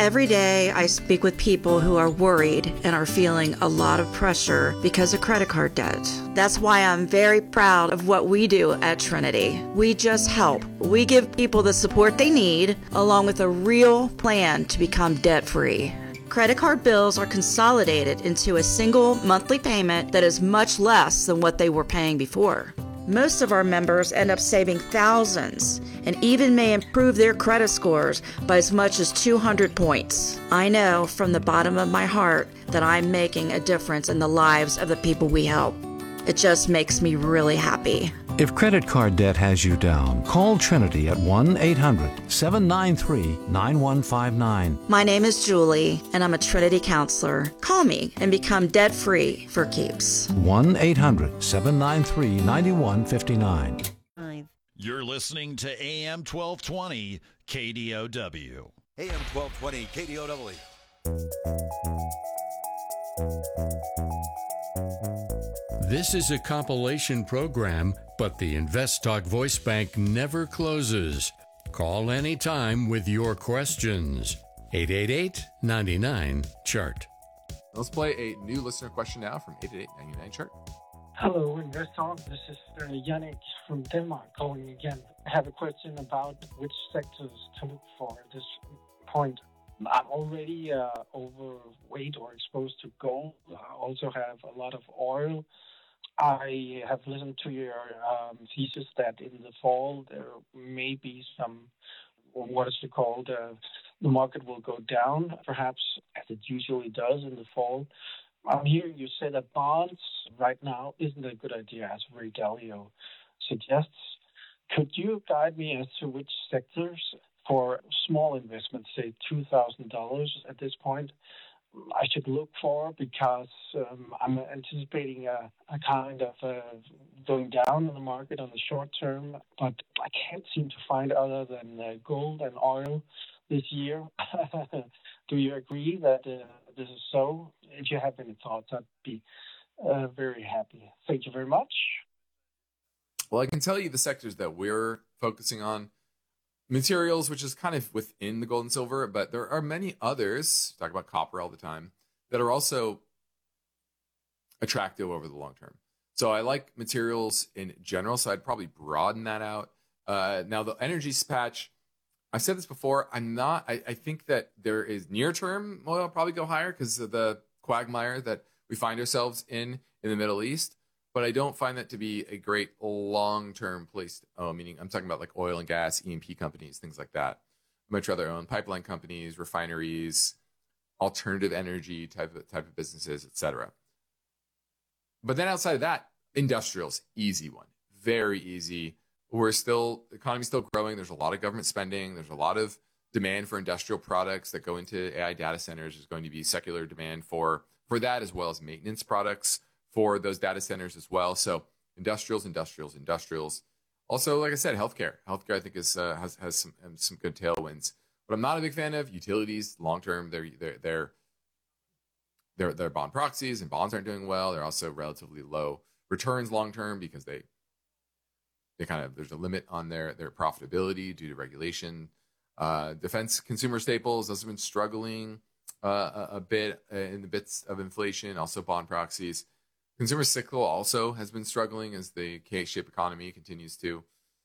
Every day, I speak with people who are worried and are feeling a lot of pressure because of credit card debt. That's why I'm very proud of what we do at Trinity. We just help. We give people the support they need, along with a real plan to become debt-free. Credit card bills are consolidated into a single monthly payment that is much less than what they were paying before. Most of our members end up saving thousands and even may improve their credit scores by as much as 200 points. I know from the bottom of my heart that I'm making a difference in the lives of the people we help. It just makes me really happy. If credit card debt has you down, call Trinity at 1-800-793-9159. My name is Julie, and I'm a Trinity counselor. Call me and become debt-free for keeps. 1-800-793-9159. You're listening to AM 1220 KDOW. AM 1220 KDOW. This is a compilation program, but the InvestTalk Voice Bank never closes. Call anytime with your questions. 888-99-CHART. Let's play a new listener question now from 888-99-CHART. Hello, InvestTalk. This is Yannick from Denmark calling again. I have a question about which sectors to look for at this point. I'm already overweight or exposed to gold. I also have a lot of oil. I have listened to your thesis that in the fall there may be some, what is it called, the market will go down, perhaps as it usually does in the fall. I'm hearing you say that bonds right now isn't a good idea, as Ray Dalio suggests. Could you guide me as to which sectors for small investments, say $2,000 at this point, I should look for, because I'm anticipating a kind of going down in the market on the short term, but I can't seem to find other than gold and oil this year. Do you agree that this is so? If you have any thoughts, I'd be very happy. Thank you very much. Well, I can tell you the sectors that we're focusing on. Materials, which is kind of within the gold and silver, but there are many others, talk about copper all the time, that are also attractive over the long term. So I like materials in general, so I'd probably broaden that out. Now, the energy patch, I've said this before, I think that there is near term oil probably go higher because of the quagmire that we find ourselves in the Middle East. But I don't find that to be a great long-term place. Meaning I'm talking about like oil and gas, E&P companies, things like that. I'd much rather own pipeline companies, refineries, alternative energy type of businesses, etc. But then outside of that, industrials, easy one, very easy. The economy's still growing. There's a lot of government spending. There's a lot of demand for industrial products that go into AI data centers. There's going to be secular demand for that, as well as maintenance products for those data centers as well. So industrials. Also, like I said, healthcare. Healthcare, I think, has some good tailwinds. But I'm not a big fan of utilities long term. They're bond proxies, and bonds aren't doing well. They're also relatively low returns long term because they there's a limit on their profitability due to regulation. Defense consumer staples, those have been struggling a bit in the bits of inflation. Also, bond proxies. Consumer cyclical also has been struggling as the K-shaped economy continues to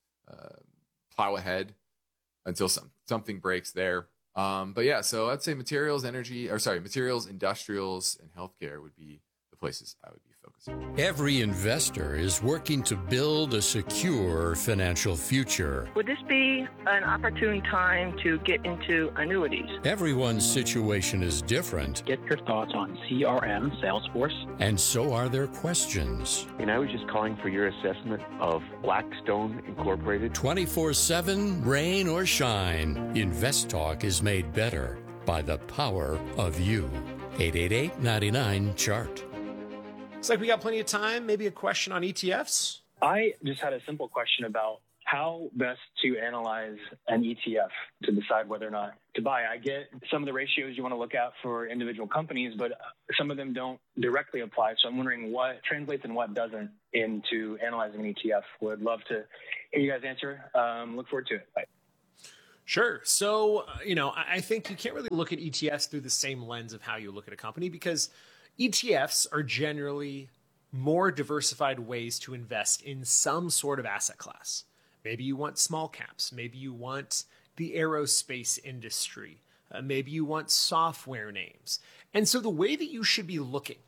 plow ahead until something breaks there. But yeah, so I'd say materials, industrials, and healthcare would be the places I would be focusing. Every investor is working to build a secure financial future. Would this be an opportune time to get into annuities? Everyone's situation is different. Get your thoughts on CRM, Salesforce. And so are their questions. And I was just calling for your assessment of Blackstone Incorporated. 24/7, rain or shine, InvestTalk is made better by the power of you. 888-99-CHART. Looks like we got plenty of time. Maybe a question on ETFs? I just had a simple question about how best to analyze an ETF to decide whether or not to buy. I get some of the ratios you want to look at for individual companies, but some of them don't directly apply. So I'm wondering what translates and what doesn't into analyzing an ETF. Would love to hear you guys answer. Look forward to it. Bye. Sure. So, I think you can't really look at ETFs through the same lens of how you look at a company, because ETFs are generally more diversified ways to invest in some sort of asset class. Maybe you want small caps. Maybe you want the aerospace industry. Maybe you want software names. And so the way that you should be looking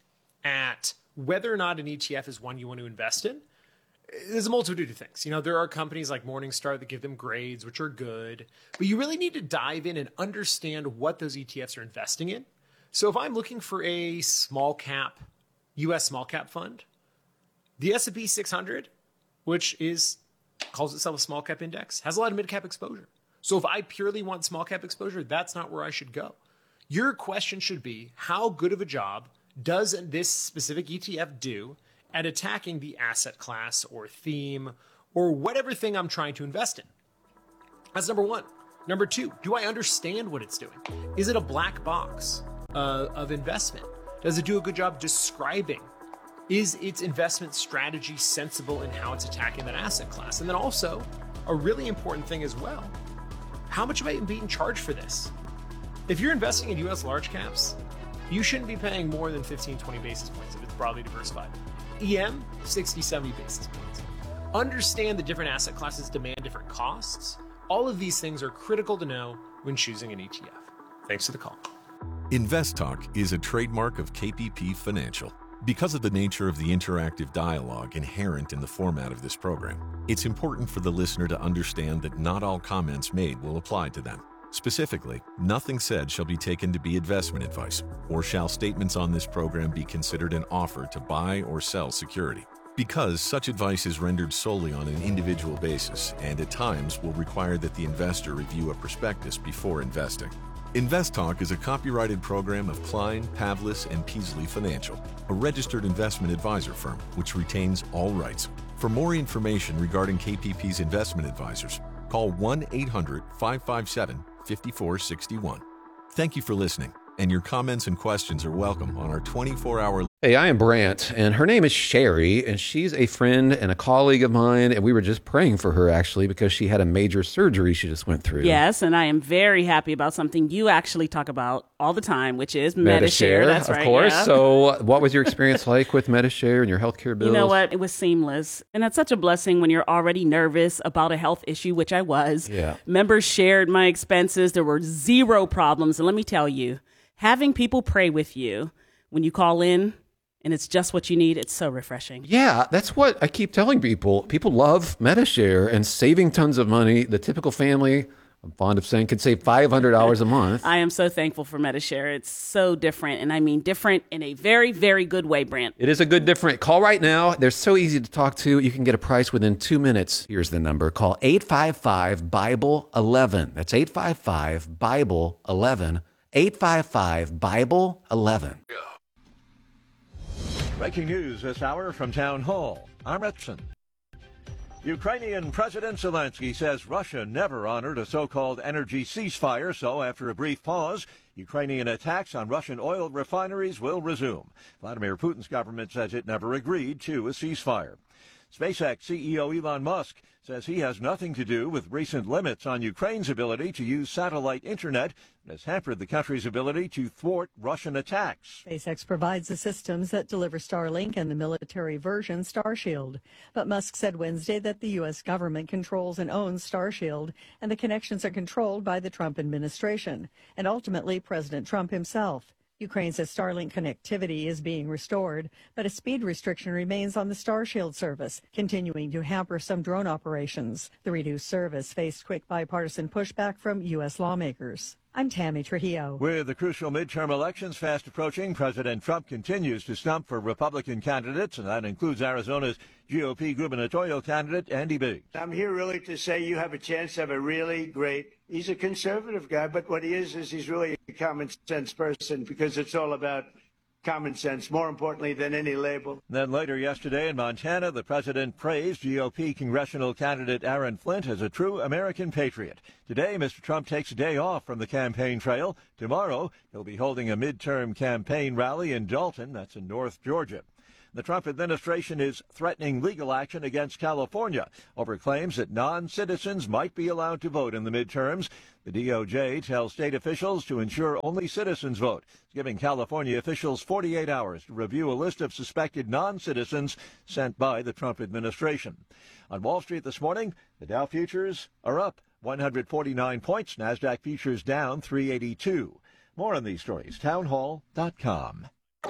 at whether or not an ETF is one you want to invest in, there's a multitude of things. There are companies like Morningstar that give them grades, which are good, but you really need to dive in and understand what those ETFs are investing in. So if I'm looking for a small cap, US small cap fund, the S&P 600, which calls itself a small cap index, has a lot of mid cap exposure. So if I purely want small cap exposure, that's not where I should go. Your question should be, how good of a job does this specific ETF do at attacking the asset class or theme or whatever thing I'm trying to invest in? That's number one. Number two, do I understand what it's doing? Is it a black box of investment? Does it do a good job describing? Is its investment strategy sensible in how it's attacking that asset class? And then also, a really important thing as well, how much am I being charged for this? If you're investing in US large caps, you shouldn't be paying more than 15, 20 basis points if it's broadly diversified. EM, 60, 70 basis points. Understand the different asset classes demand different costs. All of these things are critical to know when choosing an ETF. Thanks for the call. InvestTalk is a trademark of KPP Financial. Because of the nature of the interactive dialogue inherent in the format of this program, it's important for the listener to understand that not all comments made will apply to them. Specifically, nothing said shall be taken to be investment advice, or shall statements on this program be considered an offer to buy or sell security. Because such advice is rendered solely on an individual basis and at times will require that the investor review a prospectus before investing. InvestTalk is a copyrighted program of Klein, Pavlis, and Peasley Financial, a registered investment advisor firm which retains all rights. For more information regarding KPP's investment advisors, call 1-800-557-5461. Thank you for listening, and your comments and questions are welcome on our 24-hour... Hey, I am Brant, and her name is Sherry, and she's a friend and a colleague of mine, and we were just praying for her, actually, because she had a major surgery she just went through. Yes, and I am very happy about something you actually talk about all the time, which is Medi-Share. That's right, of course. Yeah. So what was your experience like with Medi-Share and your healthcare bills? You know what? It was seamless, and that's such a blessing when you're already nervous about a health issue, which I was. Yeah. Members shared my expenses. There were zero problems, and let me tell you, having people pray with you when you call in, and it's just what you need, it's so refreshing. Yeah, that's what I keep telling people. People love Medi-Share and saving tons of money. The typical family, I'm fond of saying, could save $500 a month. I am so thankful for Medi-Share. It's so different, and I mean different in a very, very good way, Brant. It is a good different. Call right now. They're so easy to talk to. You can get a price within 2 minutes. Here's the number. Call 855-BIBLE-11. That's 855-BIBLE-11. 855-BIBLE-11. Breaking news this hour from Town Hall. I'm Retson. Ukrainian President Zelensky says Russia never honored a so-called energy ceasefire, so after a brief pause, Ukrainian attacks on Russian oil refineries will resume. Vladimir Putin's government says it never agreed to a ceasefire. SpaceX CEO Elon Musk says he has nothing to do with recent limits on Ukraine's ability to use satellite internet and has hampered the country's ability to thwart Russian attacks. SpaceX provides the systems that deliver Starlink and the military version Starshield. But Musk said Wednesday that the U.S. government controls and owns Starshield, and the connections are controlled by the Trump administration and ultimately President Trump himself. Ukraine says Starlink connectivity is being restored, but a speed restriction remains on the Starshield service, continuing to hamper some drone operations. The reduced service faced quick bipartisan pushback from U.S. lawmakers. I'm Tammy Trujillo. With the crucial midterm elections fast approaching, President Trump continues to stump for Republican candidates, and that includes Arizona's GOP gubernatorial candidate, Andy Biggs. I'm here really to say you have a chance to have a really great, he's a conservative guy, but what he is he's really a common sense person, because it's all about common sense, more importantly than any label. Then later yesterday in Montana, the president praised GOP congressional candidate Aaron Flint as a true American patriot. Today, Mr. Trump takes a day off from the campaign trail. Tomorrow, he'll be holding a midterm campaign rally in Dalton, that's in North Georgia. The Trump administration is threatening legal action against California over claims that non-citizens might be allowed to vote in the midterms. The DOJ tells state officials to ensure only citizens vote. It's giving California officials 48 hours to review a list of suspected non-citizens sent by the Trump administration. On Wall Street this morning, the Dow futures are up 149 points. NASDAQ futures down 382. More on these stories, townhall.com.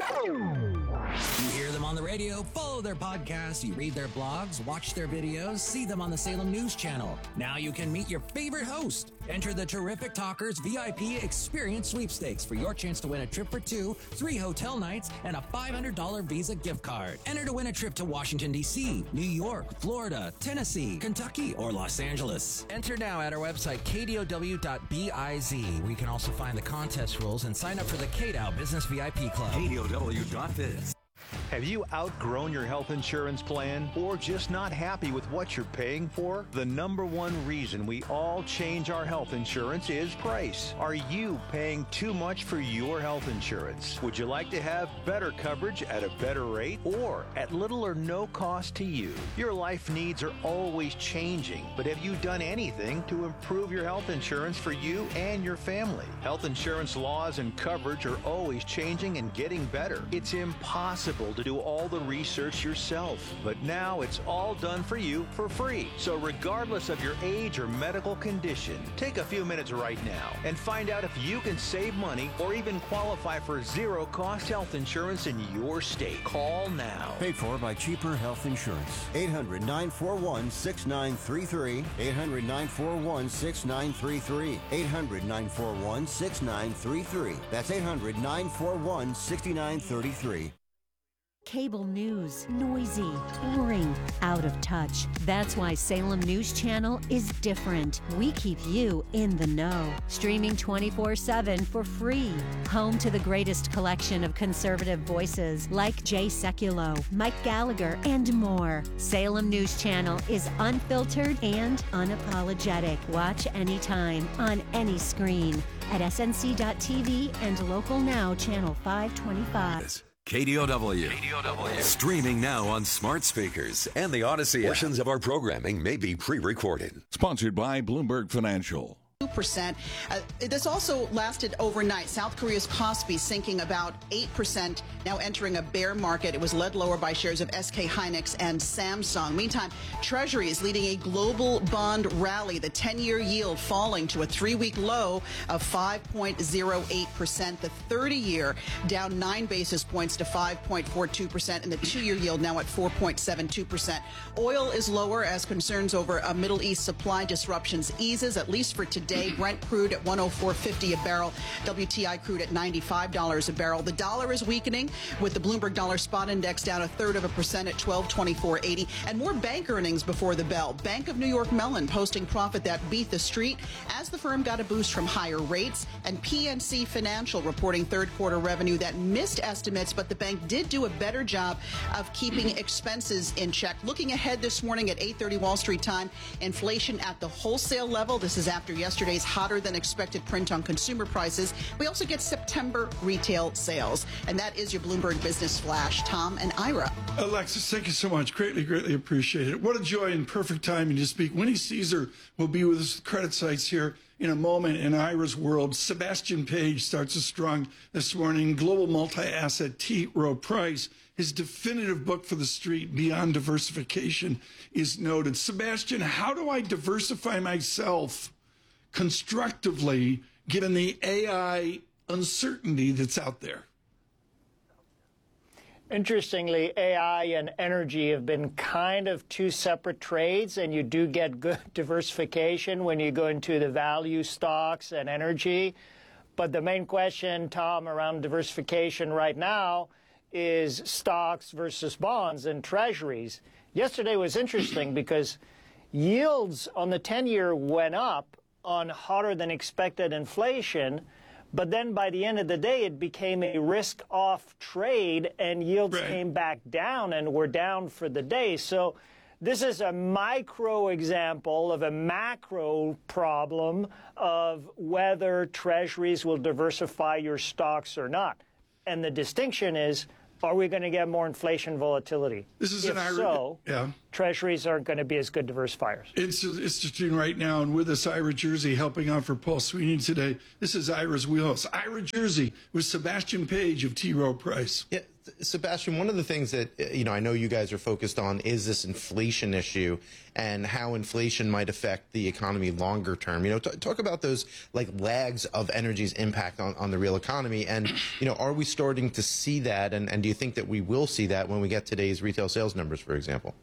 You hear them on the radio, follow their podcasts, you read their blogs, watch their videos, see them on the Salem News Channel. Now you can meet your favorite host. Enter the Terrific Talkers VIP Experience Sweepstakes for your chance to win a trip for 2, 3 hotel nights, and a $500 Visa gift card. Enter to win a trip to Washington, D.C., New York, Florida, Tennessee, Kentucky, or Los Angeles. Enter now at our website, kdow.biz, where you can also find the contest rules and sign up for the KDOW Business VIP Club. KDOW.biz. Have you outgrown your health insurance plan or just not happy with what you're paying for? The number one reason we all change our health insurance is price. Are you paying too much for your health insurance? Would you like to have better coverage at a better rate or at little or no cost to you? Your life needs are always changing, but have you done anything to improve your health insurance for you and your family? Health insurance laws and coverage are always changing and getting better. It's impossible to do all the research yourself, but now it's all done for you for free. So regardless of your age or medical condition, take a few minutes right now and find out if you can save money or even qualify for zero-cost health insurance in your state. Call now. Paid for by Cheaper Health Insurance. 800-941-6933. 800-941-6933. 800-941-6933. That's 800-941-6933. Cable news, noisy, boring, out of touch. That's why Salem News Channel is different. We keep you in the know. Streaming 24/7 for free. Home to the greatest collection of conservative voices like Jay Sekulow, Mike Gallagher, and more. Salem News Channel is unfiltered and unapologetic. Watch anytime, on any screen, at snc.tv and Local Now Channel 525. KDOW. Streaming now on smart speakers and the Odyssey. Portions of our programming may be pre-recorded. Sponsored by Bloomberg Financial. 2%. This also lasted overnight. South Korea's Kospi sinking about 8%, now entering a bear market. It was led lower by shares of SK Hynix and Samsung. Meantime, Treasury is leading a global bond rally. The 10-year yield falling to a 3-week low of 5.08%. The 30-year down 9 basis points to 5.42%, and the 2-year yield now at 4.72%. Oil is lower as concerns over a Middle East supply disruptions eases, at least for today. Brent crude at $104.50 a barrel. WTI crude at $95 a barrel. The dollar is weakening, with the Bloomberg Dollar Spot Index down 0.33% at 1224.80. And more bank earnings before the bell. Bank of New York Mellon posting profit that beat the street as the firm got a boost from higher rates. And PNC Financial reporting third quarter revenue that missed estimates, but the bank did do a better job of keeping expenses in check. Looking ahead this morning at 8:30 Wall Street time, inflation at the wholesale level. This is after yesterday's hotter than expected print on consumer prices. We also get September retail sales. And that is your Bloomberg Business Flash. Tom and Ira. Alexis, thank you so much. Greatly appreciate it. What a joy and perfect timing to speak. Winnie Caesar will be with us with Credit Sites here in a moment in Ira's world. Sebastian Page starts us strong this morning. Global multi-asset T. Rowe Price. His definitive book for the street, Beyond Diversification, is noted. Sebastian, how do I diversify myself constructively given the AI uncertainty that's out there? Interestingly, AI and energy have been kind of two separate trades, and you do get good diversification when you go into the value stocks and energy. But the main question, Tom, around diversification right now is stocks versus bonds and treasuries. Yesterday was interesting because yields on the 10-year went up on hotter than expected inflation, but then by the end of the day it became a risk-off trade and yields came back down and were down for the day. So this is a micro example of a macro problem of whether treasuries will diversify your stocks or not. And the distinction is are we going to get more inflation volatility? This is if so, treasuries aren't going to be as good diversifiers. It's interesting right now, and with us, Ira Jersey helping out for Paul Sweeney today. This is Ira's wheelhouse. Ira Jersey with Sebastian Page of T. Rowe Price. Yeah, Sebastian, one of the things that I know you guys are focused on is this inflation issue and how inflation might affect the economy longer term. Talk about those lags of energy's impact on the real economy, and are we starting to see that, and do you think that we will see that when we get today's retail sales numbers, for example?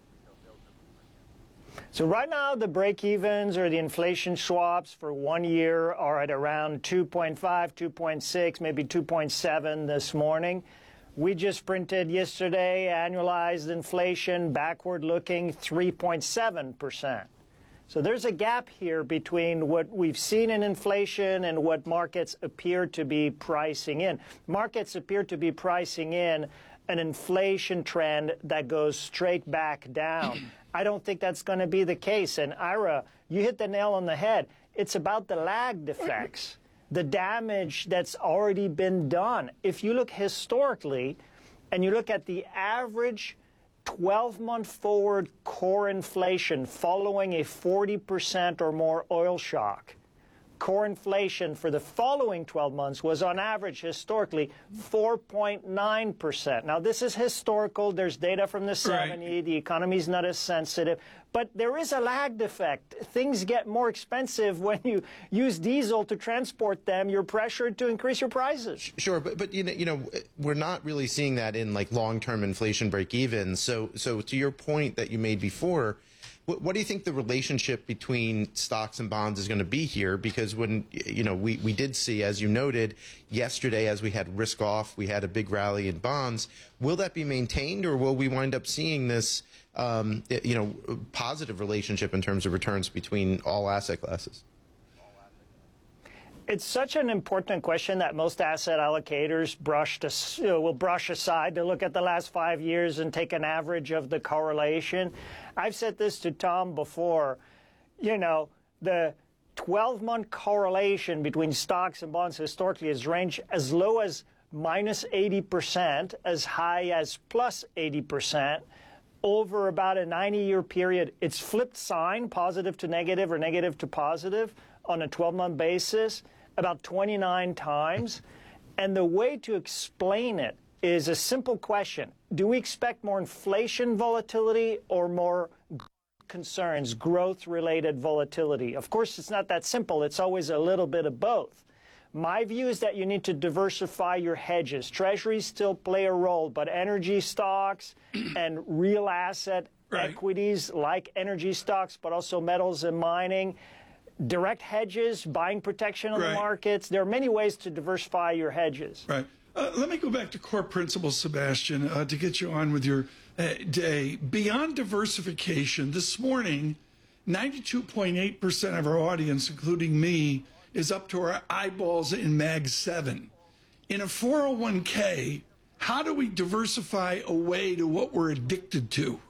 So right now, the break-evens or the inflation swaps for 1 year are at around 2.5, 2.6, maybe 2.7 this morning. We just printed yesterday annualized inflation, backward-looking, 3.7%. So there's a gap here between what we've seen in inflation and what markets appear to be pricing in. Markets appear to be pricing in an inflation trend that goes straight back down. I don't think that's going to be the case. And Ira, you hit the nail on the head. It's about the lagged effects, the damage that's already been done. If you look historically and you look at the average 12-month forward core inflation following a 40% or more oil shock, core inflation for the following 12 months was on average historically 4.9%. Now, this is historical. There's data from the 70s. The economy's not as sensitive. But there is a lagged effect. Things get more expensive when you use diesel to transport them. You're pressured to increase your prices. Sure, but we're not really seeing that in long-term inflation break-even. So to your point that you made before, what do you think the relationship between stocks and bonds is going to be here? Because when we did see, as you noted, yesterday as we had risk off, we had a big rally in bonds. Will that be maintained, or will we wind up seeing this positive relationship in terms of returns between all asset classes? It's such an important question that most asset allocators will brush aside to look at the last 5 years and take an average of the correlation. I've said this to Tom before. The 12-month correlation between stocks and bonds historically has ranged as low as minus 80%, as high as plus 80%. Over about a 90-year period, it's flipped sign, positive to negative or negative to positive, on a 12-month basis about 29 times. And the way to explain it is a simple question. Do we expect more inflation volatility or more concerns, growth-related volatility? Of course, it's not that simple. It's always a little bit of both. My view is that you need to diversify your hedges. Treasuries still play a role, but energy stocks and real asset equities like energy stocks, but also metals and mining, direct hedges, buying protection on the markets. There are many ways to diversify your hedges. Right. Let me go back to core principles, Sebastian, to get you on with your day. Beyond diversification, this morning, 92.8% of our audience, including me, is up to our eyeballs in Mag 7. In a 401k, how do we diversify away to what we're addicted to?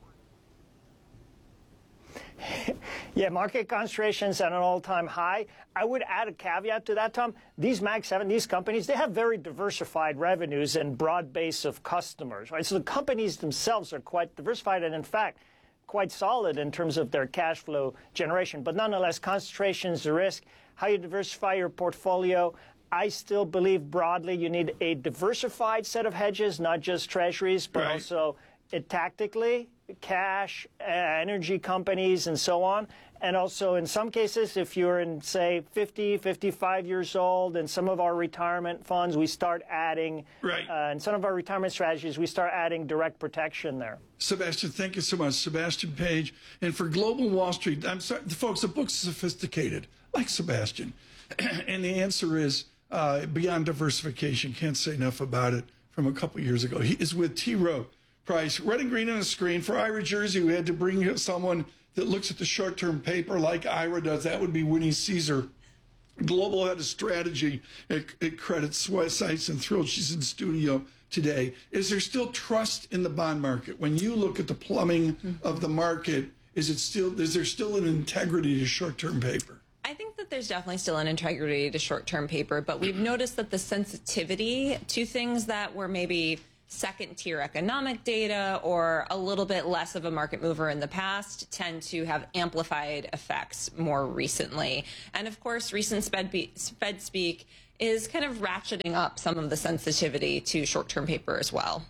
Yeah, market concentrations at an all-time high. I would add a caveat to that, Tom. These Mag 7, these companies, they have very diversified revenues and broad base of customers, right? So the companies themselves are quite diversified and, in fact, quite solid in terms of their cash flow generation. But nonetheless, concentration is a risk. How you diversify your portfolio, I still believe broadly you need a diversified set of hedges, not just treasuries, but also tactically, cash, energy companies, and so on. And also, in some cases, if you're in, say, 50, 55 years old, in some of our retirement funds, we start adding, in some of our retirement strategies, we start adding direct protection there. Sebastian, thank you so much. Sebastian Page. And for Global Wall Street, I'm sorry, folks, the book's sophisticated, like Sebastian. And the answer is beyond diversification. Can't say enough about it from a couple years ago. He is with T. Rowe Price. Red and green on the screen. For Ira Jersey, we had to bring someone that looks at the short-term paper like Ira does. That would be Winnie Caesar, global head of strategy at Credit Suisse, and thrilled she's in studio today. Is there still trust in the bond market? When you look at the plumbing of the market, is there still an integrity to short-term paper? I think that there's definitely still an integrity to short-term paper, but we've noticed that the sensitivity to things that were maybe second-tier economic data or a little bit less of a market mover in the past tend to have amplified effects more recently. And of course, recent Fed speak is kind of ratcheting up some of the sensitivity to short-term paper as well.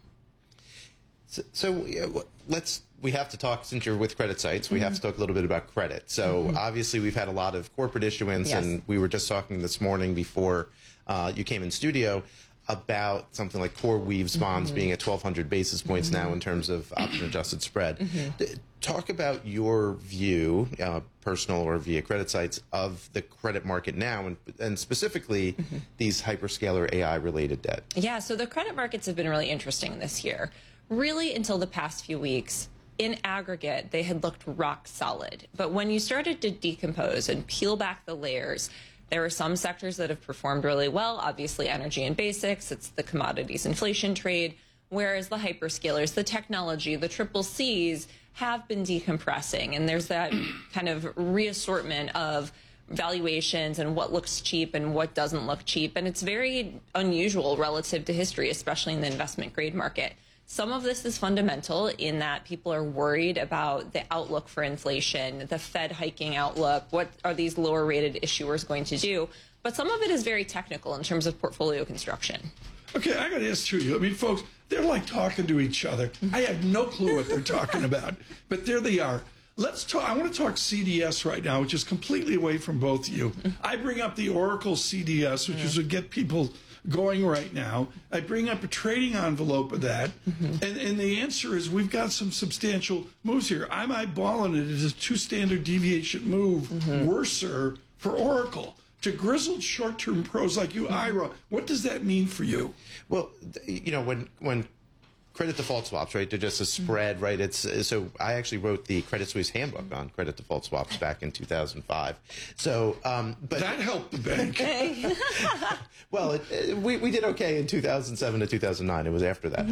So we have to talk, since you're with CreditSights, we have to talk a little bit about credit. So obviously we've had a lot of corporate issuance, and we were just talking this morning before you came in studio about something like CoreWeave's bonds being at 1,200 basis points now in terms of option-adjusted spread. Talk about your view, personal or via CreditSights, of the credit market now, and specifically these hyperscaler AI-related debt. Yeah, so the credit markets have been really interesting this year. Really, until the past few weeks, in aggregate, they had looked rock solid. But when you started to decompose and peel back the layers, there are some sectors that have performed really well. Obviously, energy and basics, it's the commodities inflation trade, whereas the hyperscalers, the technology, the triple Cs have been decompressing. And there's that kind of reassortment of valuations and what looks cheap and what doesn't look cheap. And it's very unusual relative to history, especially in the investment grade market. Some of this is fundamental in that people are worried about the outlook for inflation, the Fed hiking outlook, what are these lower rated issuers going to do? But some of it is very technical in terms of portfolio construction. Okay, I got to ask you. I mean, folks, they're like talking to each other. I have no clue what they're talking about, but there they are. Let's talk. I want to talk CDS right now, which is completely away from both of you. I bring up the Oracle CDS, which is to get people going right now. I bring up a trading envelope of that, and the answer is we've got some substantial moves here. I'm eyeballing it as a 2 standard deviation move, worser for Oracle. To grizzled short-term pros like you, Ira, what does that mean for you? Well, you know, when credit default swaps, right, they're just a spread, right? It's so I actually wrote the Credit Suisse handbook on credit default swaps back in 2005. So, but that helped the bank. Well, we did okay in 2007 to 2009. It was after that.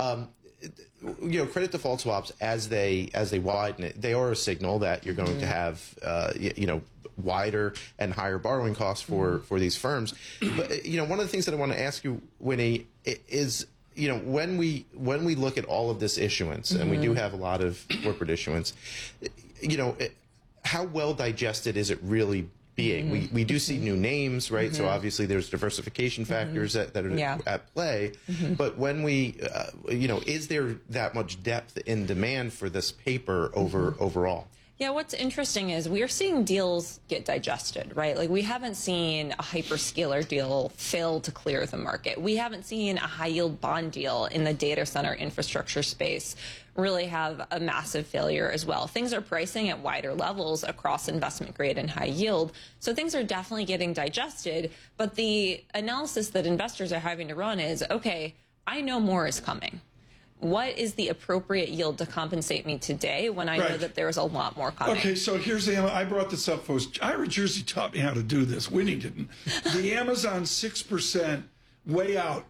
You know, credit default swaps, as they widen it, they are a signal that you're going to have, you know, wider and higher borrowing costs for these firms. But you know, one of the things that I want to ask you, Winnie, is, you know, when we look at all of this issuance, and we do have a lot of corporate issuance, you know, how well digested is it really being? We do see new names, right? So obviously there's diversification factors that are at play. But when we, you know, is there that much depth in demand for this paper overall? Yeah, what's interesting is we are seeing deals get digested, right? Like, we haven't seen a hyperscaler deal fail to clear the market. We haven't seen a high yield bond deal in the data center infrastructure space really have a massive failure as well. Things are pricing at wider levels across investment grade and high yield. So things are definitely getting digested. But the analysis that investors are having to run is, okay, I know more is coming. What is the appropriate yield to compensate me today when I know that there's a lot more coming? Okay, so here's the, I brought this up, folks. Ira Jersey taught me how to do this. Winnie didn't. The Amazon 6% way out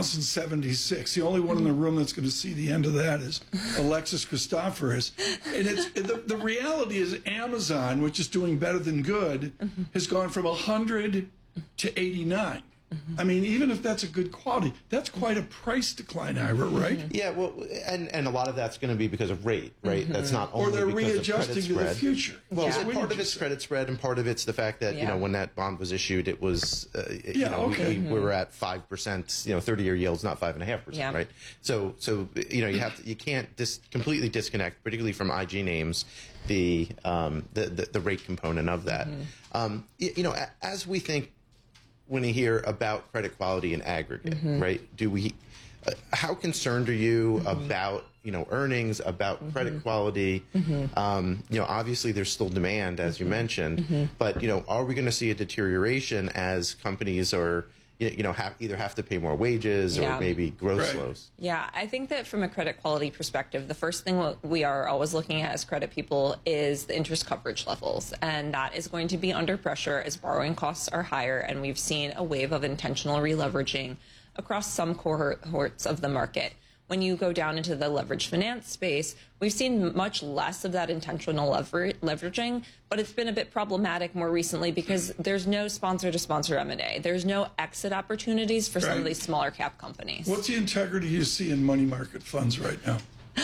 2076. The only one in the room that's going to see the end of that is Alexis Christoforous. And it's the reality is Amazon, which is doing better than good, has gone from 100 to 89. I mean, even if that's a good quality, that's quite a price decline, Ira, right? Yeah, well, and a lot of that's going to be because of rate, right? That's not only or they're because readjusting of to credit the spread. future. Well, part of it's credit spread, and part of it's the fact that you know, when that bond was issued, it was you know, we were at 5%, you know, 30-year yields, not 5.5%, right? So you know, you can't completely disconnect, particularly from IG names, the rate component of that. You know, as we think, when you hear about credit quality in aggregate, right? Do we? How concerned are you about, you know, earnings, about credit quality? You know, obviously there's still demand, as you mentioned, but you know, are we going to see a deterioration as companies are, you know, either have to pay more wages or maybe growth slows? Yeah, I think that from a credit quality perspective, the first thing we are always looking at as credit people is the interest coverage levels. And that is going to be under pressure as borrowing costs are higher. And we've seen a wave of intentional releveraging across some cohorts of the market. when you go down into the leveraged finance space, we've seen much less of that intentional leveraging, but it's been a bit problematic more recently because there's no sponsor-to-sponsor M&A. There's no exit opportunities for some of these smaller cap companies. What's the integrity you see in money market funds right now?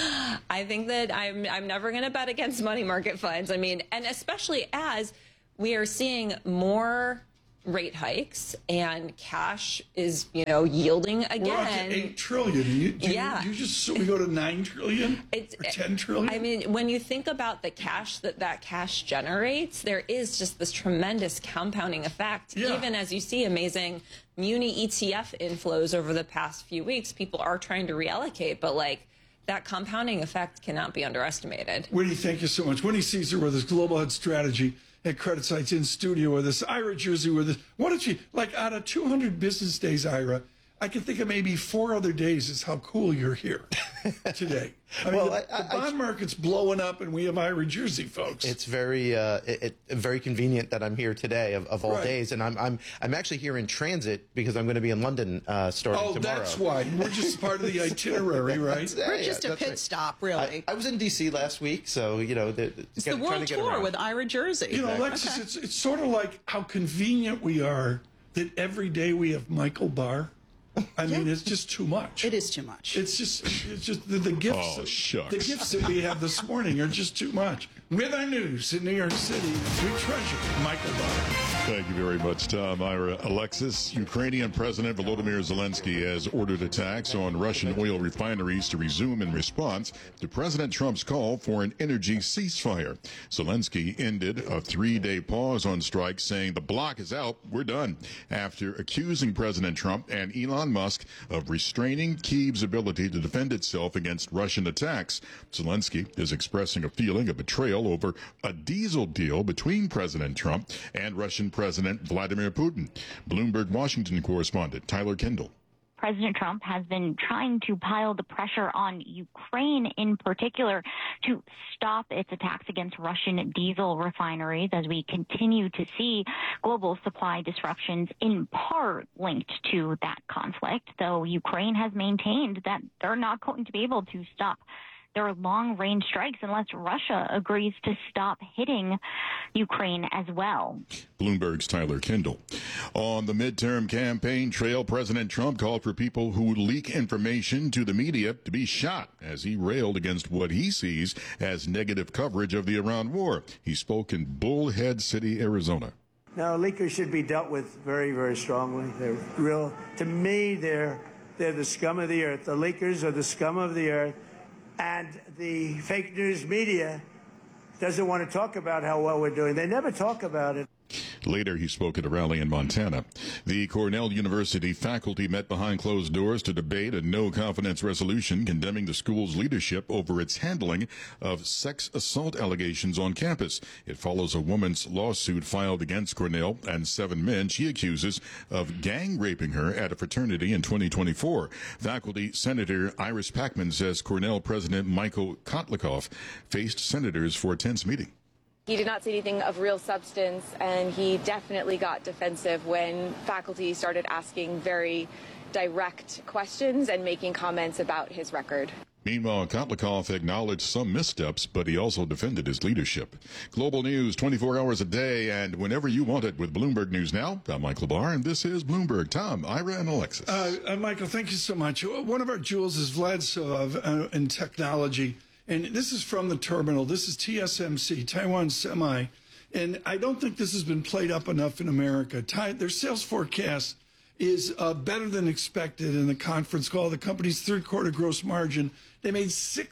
I think that I'm never going to bet against money market funds. I mean, and especially as we are seeing more rate hikes and cash is, yielding again. We're up to $8 trillion. You just we go to $9 trillion or $10 trillion? I mean, when you think about the cash that cash generates, there is just this tremendous compounding effect. Yeah. Even as you see amazing muni ETF inflows over the past few weeks, people are trying to reallocate, but that compounding effect cannot be underestimated. Winnie, thank you so much. Winnie Caesar with his Global Head Strategy at CreditSights in studio with us. Ira Jersey with us. What did she, out of 200 business days, Ira, I can think of maybe 4 other days is how cool you're here today. I mean, the bond market's blowing up, and we have Ira Jersey, folks. It's very very convenient that I'm here today of all days, and I'm actually here in transit because I'm going to be in London starting tomorrow. Oh, that's why. We're just part of the itinerary, right? We're just a pit stop, really. I was in D.C. last week, so it's the world tour with Ira Jersey. Alexis, it's sort of like how convenient we are that every day we have Michael Barr. I mean, it's just too much. It is too much. It's just the gifts. Oh, shucks. The gifts that we have this morning are just too much. With our news in New York City, we treasure Michael Barr. Thank you very much, Tom. Ira. Alexis, Ukrainian President Volodymyr Zelensky has ordered attacks on Russian oil refineries to resume in response to President Trump's call for an energy ceasefire. Zelensky ended a 3-day pause on strikes, saying the bloc is out, we're done, after accusing President Trump and Elon Musk of restraining Kyiv's ability to defend itself against Russian attacks. Zelensky is expressing a feeling of betrayal over a diesel deal between President Trump and Russian President Vladimir Putin. Bloomberg Washington correspondent Tyler Kendall. President Trump has been trying to pile the pressure on Ukraine in particular to stop its attacks against Russian diesel refineries as we continue to see global supply disruptions in part linked to that conflict, though Ukraine has maintained that they're not going to be able to stop their long-range strikes unless Russia agrees to stop hitting Ukraine as well. Bloomberg's Tyler Kendall. On the midterm campaign trail, President Trump called for people who leak information to the media to be shot as he railed against what he sees as negative coverage of the Iran war. He spoke in Bullhead City, Arizona. No, leakers should be dealt with very, very strongly. They're real. To me, they're the scum of the earth. The leakers are the scum of the earth. And the fake news media doesn't want to talk about how well we're doing. They never talk about it. Later, he spoke at a rally in Montana. The Cornell University faculty met behind closed doors to debate a no-confidence resolution condemning the school's leadership over its handling of sex assault allegations on campus. It follows a woman's lawsuit filed against Cornell and 7 men she accuses of gang raping her at a fraternity in 2024. Faculty Senator Iris Packman says Cornell President Michael Kotlikoff faced senators for a tense meeting. He did not say anything of real substance, and he definitely got defensive when faculty started asking very direct questions and making comments about his record. Meanwhile, Kotlikoff acknowledged some missteps, but he also defended his leadership. Global news 24 hours a day and whenever you want it with Bloomberg News Now. I'm Michael Barr, and this is Bloomberg. Tom, Ira, and Alexis. Michael, thank you so much. One of our jewels is Vlad Sov in technology. And this is from the terminal. This is TSMC, Taiwan Semi. And I don't think this has been played up enough in America. Their sales forecast is better than expected in the conference call. The company's third-quarter gross margin, they made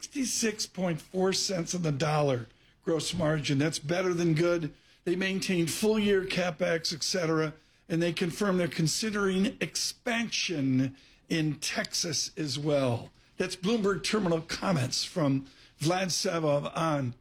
66.4 cents on the dollar gross margin. That's better than good. They maintained full-year CapEx, et cetera. And they confirmed they're considering expansion in Texas as well. That's Bloomberg Terminal comments from Vlad Savov on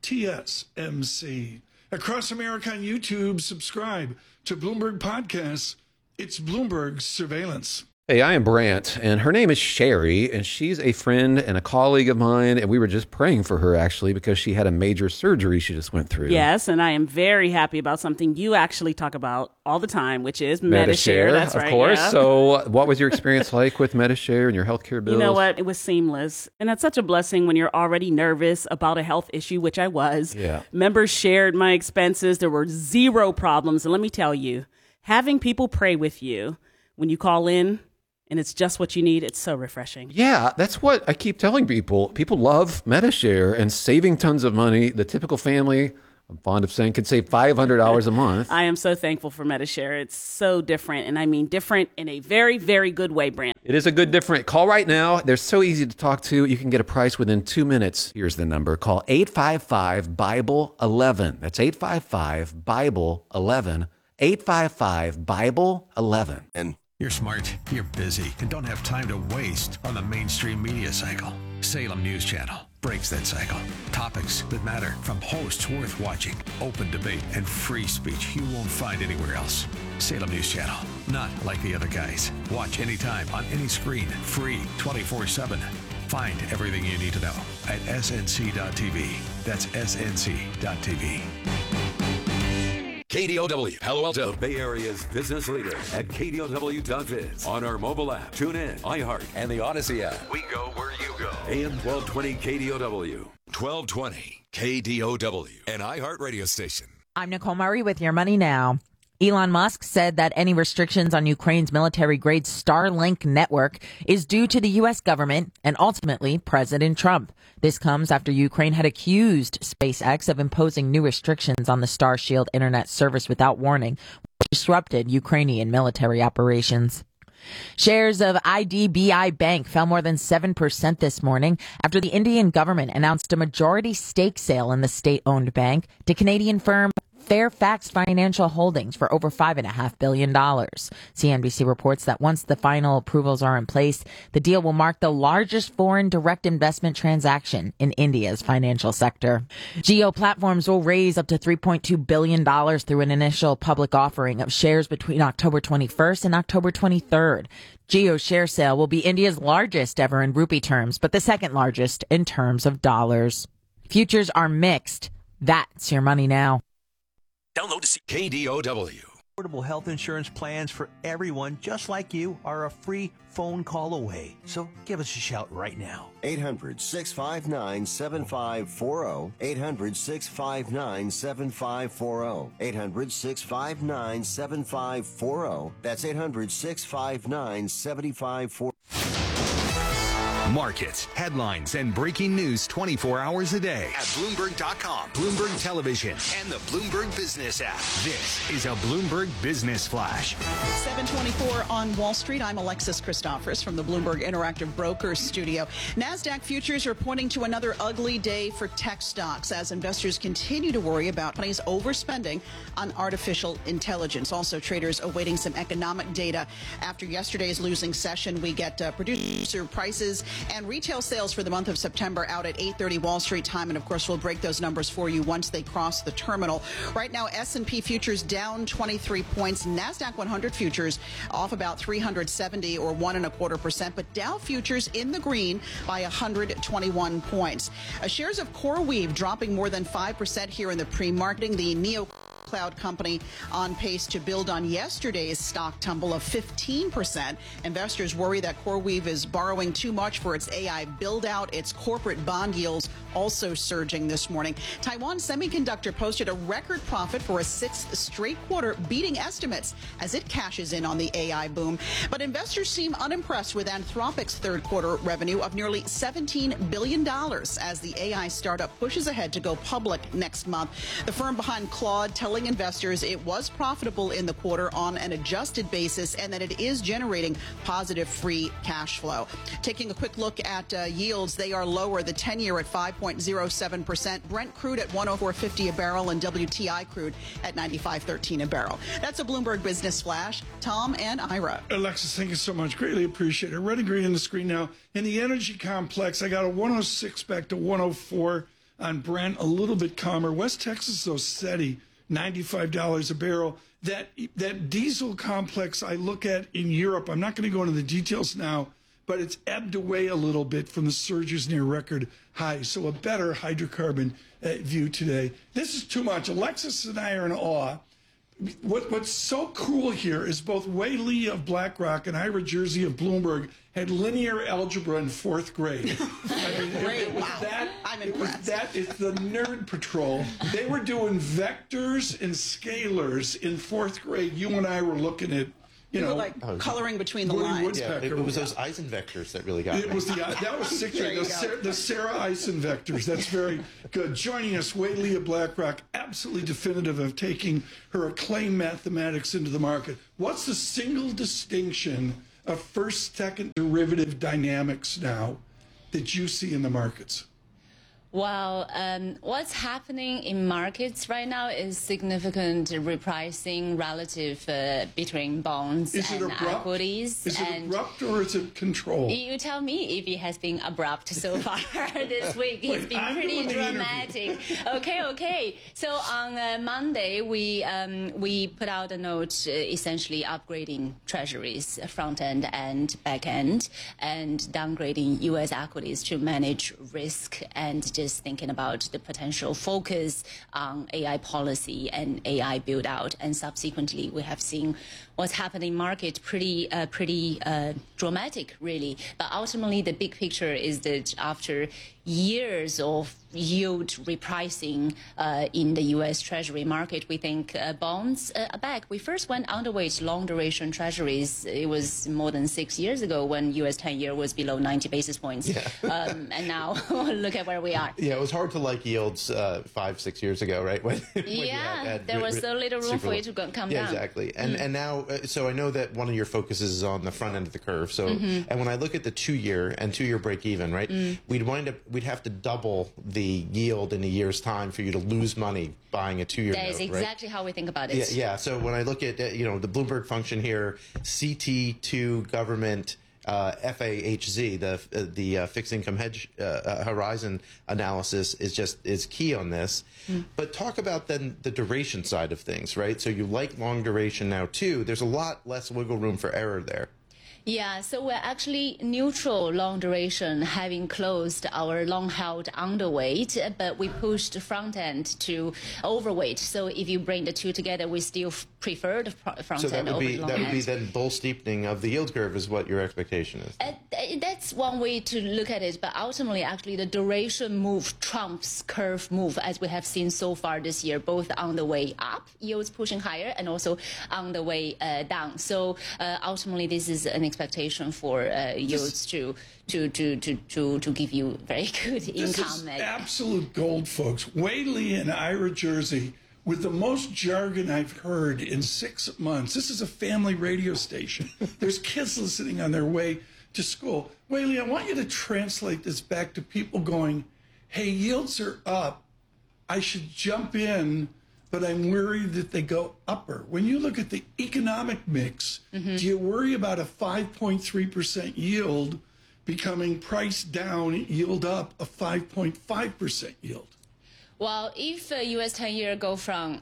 TSMC. Across America on YouTube, subscribe to Bloomberg Podcasts. It's Bloomberg Surveillance. Hey, I am Brant, and her name is Sherry, and she's a friend and a colleague of mine, and we were just praying for her, actually, because she had a major surgery she just went through. Yes, and I am very happy about something you actually talk about all the time, which is Medi-Share. That's right, of course. yeah. So what was your experience like with Medi-Share and your healthcare bills? You know what? It was seamless. And that's such a blessing when you're already nervous about a health issue, which I was. Yeah. Members shared my expenses. There were zero problems. And let me tell you, having people pray with you when you call in, and it's just what you need, it's so refreshing. Yeah, that's what I keep telling people. People love Medi-Share and saving tons of money. The typical family, I'm fond of saying, can save $500 a month. I am so thankful for Medi-Share. It's so different, and I mean different in a very, very good way, Brant. It is a good different. Call right now. They're so easy to talk to. You can get a price within 2 minutes. Here's the number. Call 855-BIBLE-11. That's 855-BIBLE-11. 855-BIBLE-11. And you're smart, you're busy, and don't have time to waste on the mainstream media cycle. Salem News Channel breaks that cycle. Topics that matter from hosts worth watching, open debate, and free speech you won't find anywhere else. Salem News Channel, not like the other guys. Watch anytime on any screen, free 24/7. Find everything you need to know at snc.tv. That's snc.tv. KDOW, Palo Alto, Bay Area's business leader at KDOW.biz. On our mobile app, tune in, iHeart, and the Odyssey app. We go where you go. AM 1220 KDOW. 1220 KDOW, an iHeart radio station. I'm Nicole Murray with Your Money Now. Elon Musk said that any restrictions on Ukraine's military-grade Starlink network is due to the U.S. government and ultimately President Trump. This comes after Ukraine had accused SpaceX of imposing new restrictions on the Starshield internet service without warning, which disrupted Ukrainian military operations. Shares of IDBI Bank fell more than 7% this morning after the Indian government announced a majority stake sale in the state-owned bank to Canadian firm Fairfax Financial Holdings for over $5.5 billion. CNBC reports that once the final approvals are in place, the deal will mark the largest foreign direct investment transaction in India's financial sector. Jio Platforms will raise up to $3.2 billion through an initial public offering of shares between October 21st and October 23rd. Jio's share sale will be India's largest ever in rupee terms, but the second largest in terms of dollars. Futures are mixed. That's Your Money Now. Download to KDOW. Affordable health insurance plans for everyone just like you are a free phone call away. So give us a shout right now. 800-659-7540. 800-659-7540. 800-659-7540. That's 800-659-7540. Markets, headlines, and breaking news 24 hours a day at Bloomberg.com, Bloomberg Television, and the Bloomberg Business app. This is a Bloomberg Business Flash. 7:24 on Wall Street. I'm Alexis Christophorus from the Bloomberg Interactive Brokers studio. NASDAQ futures are pointing to another ugly day for tech stocks as investors continue to worry about companies overspending on artificial intelligence. Also, traders awaiting some economic data. After yesterday's losing session, we get producer prices and retail sales for the month of September out at 8:30 Wall Street time. And of course, we'll break those numbers for you once they cross the terminal. Right now, S&P futures down 23 points. NASDAQ 100 futures off about 370 or 1.25%. But Dow futures in the green by 121 points. Shares of CoreWeave dropping more than 5% here in the pre-marketing. The cloud company on pace to build on yesterday's stock tumble of 15%. Investors worry that CoreWeave is borrowing too much for its AI build-out. Its corporate bond yields also surging this morning. Taiwan Semiconductor posted a record profit for a sixth straight quarter, beating estimates as it cashes in on the AI boom. But investors seem unimpressed with Anthropic's third quarter revenue of nearly $17 billion as the AI startup pushes ahead to go public next month. The firm behind Claude telling investors it was profitable in the quarter on an adjusted basis and that it is generating positive free cash flow. Taking a quick look at yields, they are lower. The 10-year at 5.07%, Brent crude at $104.50 a barrel, and WTI crude at $95.13 a barrel. That's a Bloomberg Business Flash. Tom and Ira. Alexis, thank you so much. Greatly appreciate it. Red and green on the screen now. In the energy complex, I got a 106 back to 104 on Brent, a little bit calmer. West Texas, though, steady. $95 a barrel. that diesel complex I look at in Europe, I'm not going to go into the details now, but it's ebbed away a little bit from the surges near record highs. So a better hydrocarbon view today. This is too much. Alexis and I are in awe. What's so cool here is both Wei Li of BlackRock and Ira Jersey of Bloomberg had linear algebra in 4th grade. I mean, it was that. I'm impressed. It's the nerd patrol. They were doing vectors and scalars in 4th grade. You and I were looking at, like coloring between the lines. Yeah, it was those Eisen vectors that really got me. It was that was 6th grade. The Sarah Eisen vectors. That's very good. Joining us, Wei Li of BlackRock, absolutely definitive of taking her acclaimed mathematics into the market. What's the single distinction of first-second derivative dynamics now that you see in the markets? Well, what's happening in markets right now is significant repricing relative between bonds and equities. Is it abrupt or is it controlled? You tell me if it has been abrupt so far this week. It's been pretty dramatic. Okay. So on Monday, we put out a note essentially upgrading treasuries, front end and back end, and downgrading U.S. equities to manage risk and just thinking about the potential focus on AI policy and AI build out. And subsequently, we have seen what's happening in market pretty dramatic, really. But ultimately, the big picture is that after years of yield repricing in the U.S. Treasury market, we think bonds are back. We first went underweight long duration treasuries. It was more than 6 years ago when U.S. 10-year was below 90 basis points. Yeah. And now look at where we are. Yeah, it was hard to like yields 5-6 years ago, right? When there was so little room for it to come down. Yeah, exactly. And now, so I know that one of your focuses is on the front end of the curve. So, and when I look at the 2-year and 2-year break even, right, we'd have to double the yield in a year's time for you to lose money buying a 2-year note. That is exactly how we think about it. Yeah. So when I look at the Bloomberg function here, CT2 government FAHZ, the fixed income hedge horizon analysis is key on this. But talk about then the duration side of things, right? So you like long duration now too. There's a lot less wiggle room for error there. Yeah, so we're actually neutral long duration, having closed our long held underweight, but we pushed front end to overweight. So if you bring the two together, we still prefer the front end over the long end. That would be then bull steepening of the yield curve is what your expectation is. That's one way to look at it, but ultimately, actually, the duration move trumps curve move, as we have seen so far this year, both on the way up, yields pushing higher, and also on the way down. So ultimately, this is an expectation for yields to give you very good income. This is absolute gold, folks. Wei Li and Ira Jersey with the most jargon I've heard in 6 months. This is a family radio station. There's kids listening on their way to school. Wei Li, I want you to translate this back to people going, hey, yields are up. I should jump in, but I'm worried that they go upper. When you look at the economic mix, do you worry about a 5.3% yield becoming price down, yield up, a 5.5% yield? Well, if U.S. 10-year go from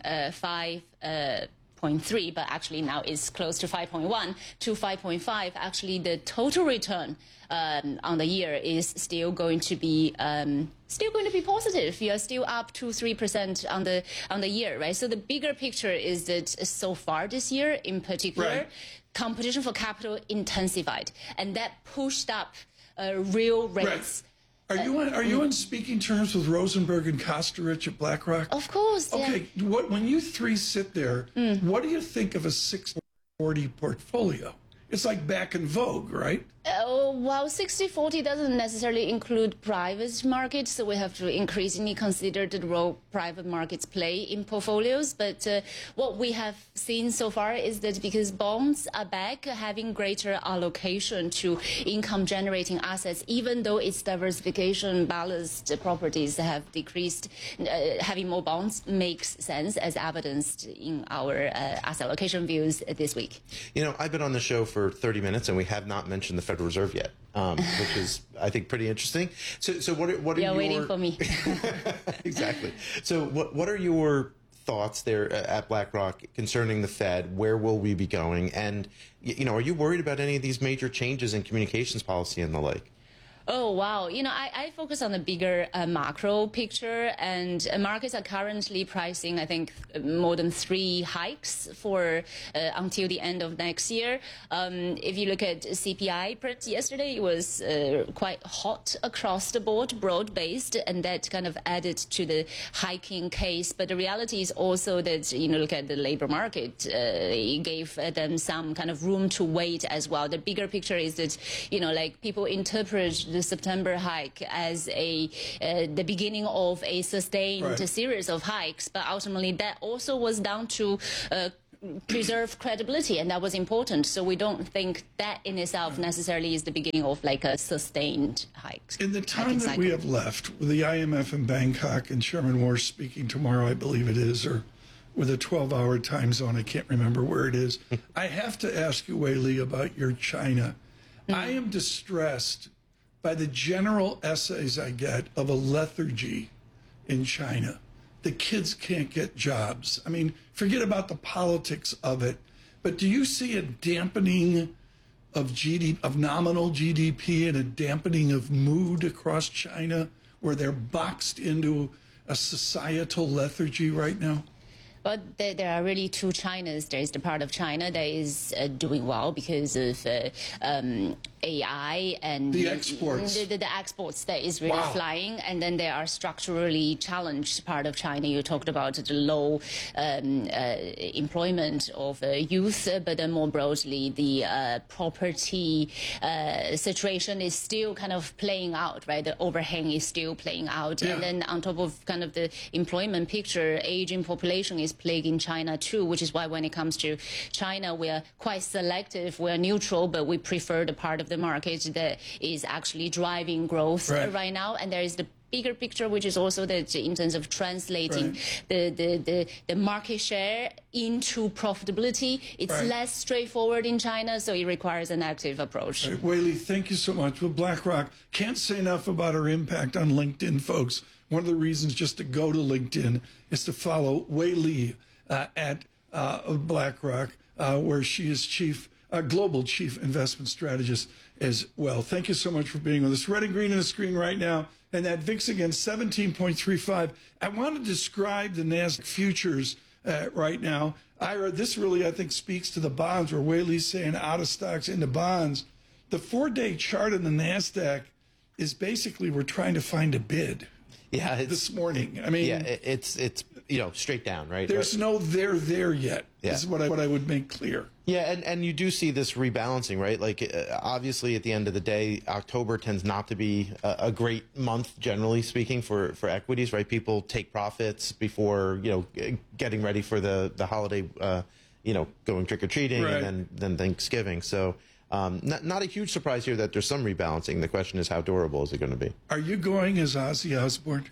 5.3, but actually now it's close to 5.1 to 5.5, actually the total return on the year is still going to be positive. You're still up 2-3% on the year, right? So the bigger picture is that so far this year, in particular, competition for capital intensified, and that pushed up real rates. Are you on speaking terms with Rosenberg and Kosterich at BlackRock? Of course. Okay. Yeah. When you three sit there, what do you think of a 60/40 portfolio? It's like back in vogue, right? Well, 60/40 doesn't necessarily include private markets, so we have to increasingly consider the role private markets play in portfolios. But what we have seen so far is that because bonds are back, having greater allocation to income-generating assets, even though its diversification balanced properties have decreased, having more bonds makes sense, as evidenced in our asset allocation views this week. You know, I've been on the show for 30 minutes, and we have not mentioned the Federal Reserve yet, which is, I think, pretty interesting. So what are You're waiting for me. Exactly. So what are your thoughts there at BlackRock concerning the Fed? Where will we be going? And, are you worried about any of these major changes in communications policy and the like? Oh, wow. I focus on the bigger macro picture, and markets are currently pricing, I think, more than 3 hikes for until the end of next year. If you look at CPI yesterday, it was quite hot across the board, broad-based, and that kind of added to the hiking case. But the reality is also that, look at the labor market, it gave them some kind of room to wait as well. The bigger picture is that, people interpret the September hike as the beginning of a sustained series of hikes, but ultimately that also was down to preserve credibility, and that was important. So we don't think that in itself necessarily is the beginning of like a sustained hike. In the time that we have left, with the IMF in Bangkok and Chairman Morse speaking tomorrow, I believe it is, or with a 12-hour time zone, I can't remember where it is. I have to ask you, Wei Li, about your China. I am distressed by the general essays I get of a lethargy in China. The kids can't get jobs. I mean, forget about the politics of it, but do you see a dampening of nominal GDP and a dampening of mood across China, where they're boxed into a societal lethargy right now? But there are really 2 Chinas. There is the part of China that is doing well because of AI and the exports. The exports that is really flying. And then there are structurally challenged part of China. You talked about the low employment of youth, but then more broadly, the property situation is still kind of playing out, right? The overhang is still playing out. Yeah. And then on top of kind of the employment picture, aging population is plaguing China too, which is why when it comes to China, we are quite selective. We are neutral, but we prefer the part of the market that is actually driving growth right now. And there is the bigger picture, which is also that in terms of translating the market share into profitability, it's less straightforward in China, so it requires an active approach. Wei Li, thank you so much. Well, BlackRock can't say enough about her impact on LinkedIn, folks. One of the reasons just to go to LinkedIn is to follow Wei Li at BlackRock, where she is global chief investment strategist as well. Thank you so much for being with us. Red and green on the screen right now, and that VIX again, 17.35. I want to describe the NASDAQ futures right now. Ira, this really, I think, speaks to the bonds, where Wei Li's saying out of stocks into bonds. The 4-day chart in the NASDAQ is basically we're trying to find a bid. Yeah, this morning. I mean, yeah, it's straight down, right? There's no there yet. Yeah. Is what I would make clear. Yeah, and you do see this rebalancing, right? Like obviously, at the end of the day, October tends not to be a great month, generally speaking, for equities, right? People take profits before getting ready for the holiday, going trick or treating, and then Thanksgiving. So. Not a huge surprise here that there's some rebalancing. The question is, how durable is it going to be? Are you going as Ozzy Osbourne?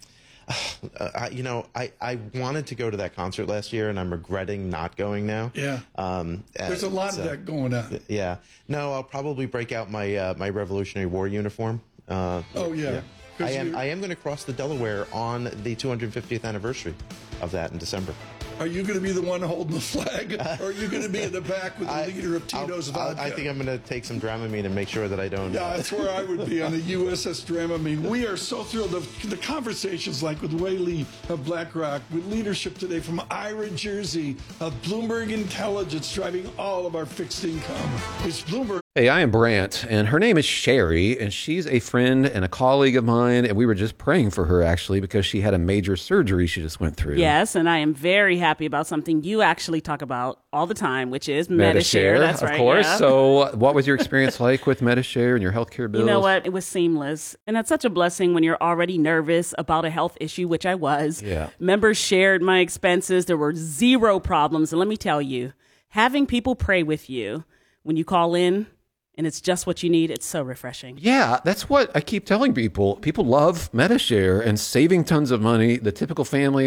I wanted to go to that concert last year, and I'm regretting not going now. Yeah. There's a lot of that going on. Yeah. No, I'll probably break out my my Revolutionary War uniform. I am going to cross the Delaware on the 250th anniversary of that in December. Are you going to be the one holding the flag, or are you going to be in the back with the leader of Tito's Vodka? I think I'm going to take some Dramamine and make sure that I don't. Yeah, that's where I would be, on the USS Dramamine. We are so thrilled. The conversations like with Wei Li of BlackRock, with leadership today from Ira Jersey of Bloomberg Intelligence, driving all of our fixed income. It's Bloomberg. Hey, I am Brant, and her name is Sherry, and she's a friend and a colleague of mine, and we were just praying for her, actually, because she had a major surgery she just went through. Yes, and I am very happy about something you actually talk about all the time, which is Medi-Share. That's right. Of course. Yeah. So what was your experience like with Medi-Share and your healthcare bills? You know what? It was seamless. And that's such a blessing when you're already nervous about a health issue, which I was. Yeah. Members shared my expenses. There were zero problems. And let me tell you, having people pray with you when you call in, and it's just what you need, it's so refreshing. Yeah, that's what I keep telling people. People love Medi-Share and saving tons of money. The typical family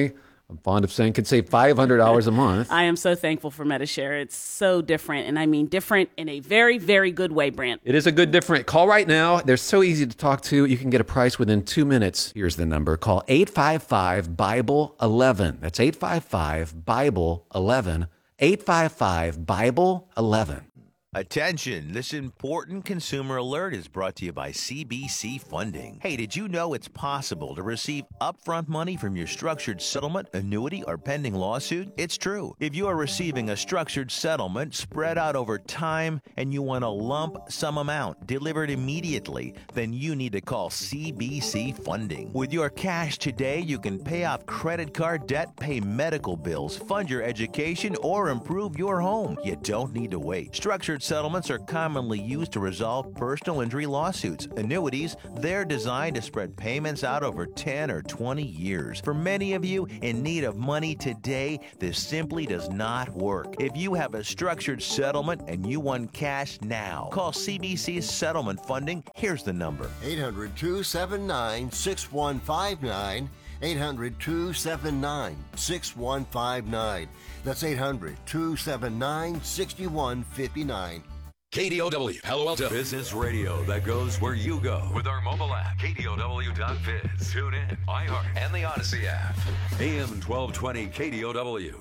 I'm fond of saying could save $500 a month. I am so thankful for Medi-Share. It's so different, and I mean different in a very, very good way, Brent. It is a good different. Call right now. They're so easy to talk to. You can get a price within 2 minutes. Here's the number. Call 855-BIBLE-11. That's 855-BIBLE-11. 855-BIBLE-11. Attention, this important consumer alert is brought to you by CBC Funding. Hey, did you know it's possible to receive upfront money from your structured settlement, annuity, or pending lawsuit? It's true. If you are receiving a structured settlement spread out over time and you want a lump sum amount delivered immediately, then you need to call CBC Funding. With your cash today, you can pay off credit card debt, pay medical bills, fund your education, or improve your home. You don't need to wait. Structured settlements are commonly used to resolve personal injury lawsuits. Annuities, they're designed to spread payments out over 10 or 20 years. For many of you in need of money today, this simply does not work. If you have a structured settlement and you want cash now, call CBC Settlement Funding. Here's the number. 800-279-6159. 800-279-6159. That's 800-279-6159. KDOW, Palo Alto. Business radio that goes where you go. With our mobile app, KDOW.biz. Tune in, iHeart, and the Odyssey app. AM 1220 KDOW.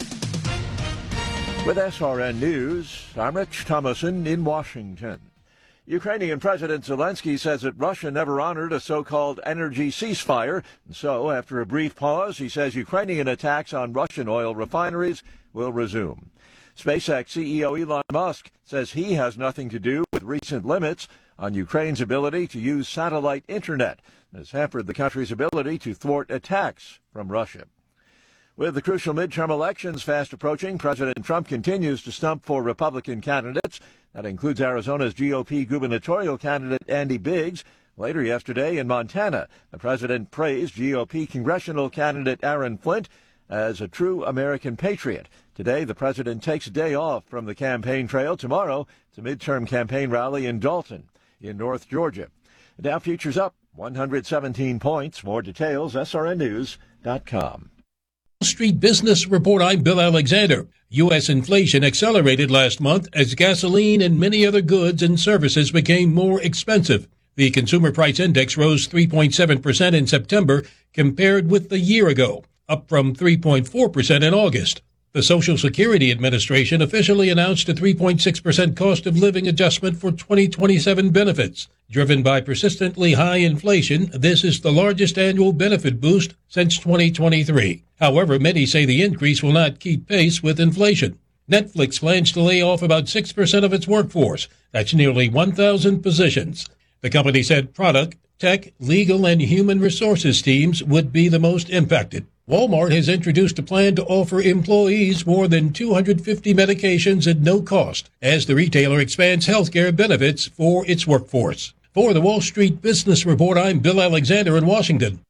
With SRN News, I'm Rich Thomason in Washington. Ukrainian President Zelensky says that Russia never honored a so-called energy ceasefire. And so, after a brief pause, he says Ukrainian attacks on Russian oil refineries will resume. SpaceX CEO Elon Musk says he has nothing to do with recent limits on Ukraine's ability to use satellite internet. It has hampered the country's ability to thwart attacks from Russia. With the crucial midterm elections fast approaching, President Trump continues to stump for Republican candidates. That includes Arizona's GOP gubernatorial candidate Andy Biggs. Later yesterday in Montana, the president praised GOP congressional candidate Aaron Flint as a true American patriot. Today, the president takes a day off from the campaign trail. Tomorrow, it's a midterm campaign rally in Dalton in North Georgia. The Dow futures up 117 points. More details, srnnews.com. Wall Street Business Report, I'm Bill Alexander. U.S. inflation accelerated last month as gasoline and many other goods and services became more expensive. The Consumer Price Index rose 3.7% in September compared with a year ago, up from 3.4% in August. The Social Security Administration officially announced a 3.6% cost of living adjustment for 2027 benefits. Driven by persistently high inflation, this is the largest annual benefit boost since 2023. However, many say the increase will not keep pace with inflation. Netflix plans to lay off about 6% of its workforce. That's nearly 1,000 positions. The company said product, tech, legal, and human resources teams would be the most impacted. Walmart has introduced a plan to offer employees more than 250 medications at no cost as the retailer expands healthcare benefits for its workforce. For the Wall Street Business Report, I'm Bill Alexander in Washington.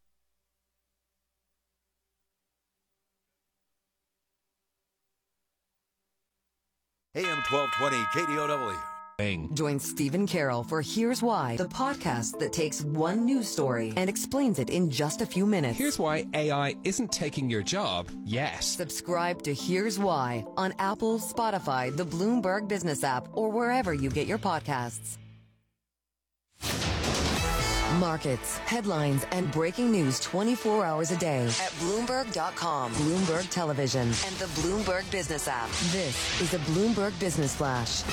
AM 1220 KDOW. Join Stephen Carroll for Here's Why, the podcast that takes one news story and explains it in just a few minutes. Here's why AI isn't taking your job yet. Subscribe to Here's Why on Apple, Spotify, the Bloomberg Business app, or wherever you get your podcasts. Markets, headlines, and breaking news 24 hours a day at Bloomberg.com, Bloomberg Television, and the Bloomberg Business app. This is a Bloomberg Business Flash.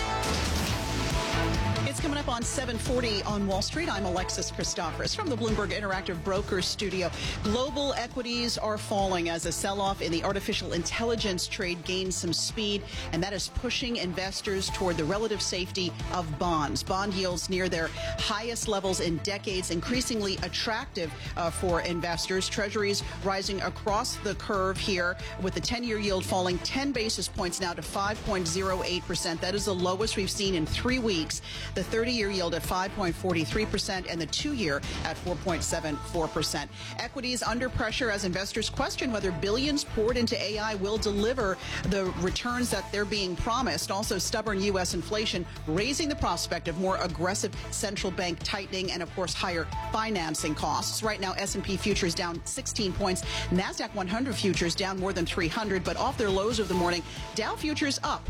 It's coming up on 7:40 on Wall Street. I'm Alexis Christoforous from the Bloomberg Interactive Brokers Studio. Global equities are falling as a sell-off in the artificial intelligence trade gains some speed, and that is pushing investors toward the relative safety of bonds. Bond yields near their highest levels in decades, increasingly attractive for investors. Treasuries rising across the curve here, with the 10-year yield falling 10 basis points now to 5.08%. That is the lowest we've seen in 3 weeks. The 30-year yield at 5.43% and the 2-year at 4.74%. Equities under pressure as investors question whether billions poured into AI will deliver the returns that they're being promised. Also, stubborn U.S. inflation raising the prospect of more aggressive central bank tightening and, of course, higher financing costs. Right now, S&P futures down 16 points. NASDAQ 100 futures down more than 300, but off their lows of the morning. Dow futures up